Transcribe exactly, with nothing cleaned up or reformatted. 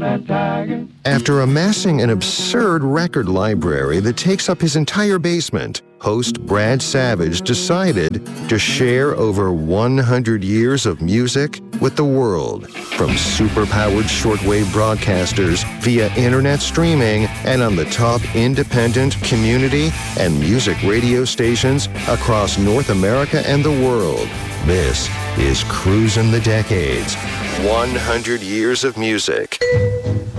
that tiger. After amassing an absurd record library that takes up his entire basement, host Brad Savage decided to share over one hundred years of music with the world, from super-powered shortwave broadcasters via internet streaming and on the top independent, community, and music radio stations across North America and the world. This is Cruisin' the Decades. one hundred years of music.